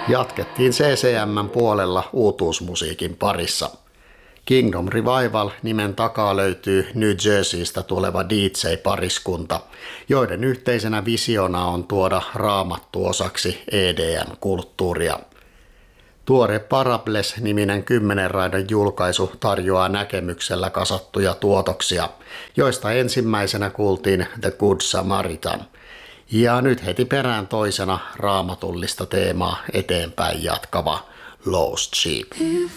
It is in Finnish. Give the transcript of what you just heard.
Jatkettiin CCM:n puolella uutuusmusiikin parissa. Kingdom Revival nimen takaa löytyy New Jerseystä tuleva DJ-pariskunta, joiden yhteisenä visiona on tuoda raamattu osaksi EDM-kulttuuria. Tuore Parables-niminen 10 raidan julkaisu tarjoaa näkemyksellä kasattuja tuotoksia, joista ensimmäisenä kuultiin The Good Samaritan. Ja nyt heti perään toisena raamatullista teemaa eteenpäin jatkava Lost Sheep.